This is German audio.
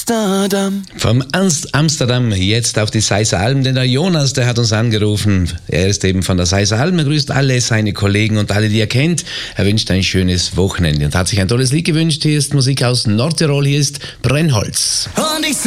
Amsterdam. Vom Amsterdam jetzt auf die Seiser Alm, denn der Jonas, der hat uns angerufen. Er ist eben von der Seiser Alm, er grüßt alle seine Kollegen und alle, die er kennt. Er wünscht ein schönes Wochenende und hat sich ein tolles Lied gewünscht. Hier ist Musik aus Nordtirol, hier ist Brennholz. Und ich